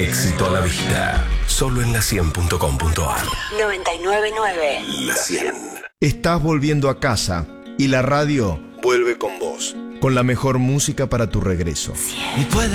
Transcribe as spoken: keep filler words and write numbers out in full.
Éxito a la vista. Solo en la cien punto com punto ar. noventa y nueve punto nueve. La cien. Estás volviendo a casa y la radio vuelve con vos. Con la mejor música para tu regreso. Y puede